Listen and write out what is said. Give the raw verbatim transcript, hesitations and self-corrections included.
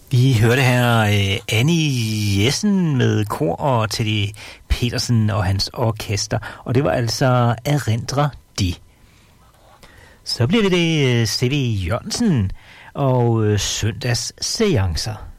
Vi hørte her uh, Annie Jessen med kor og Teddy Petersen og hans orkester, og det var altså Erindre de. Så bliver det uh, C V Jørgensen og uh, søndags seancer.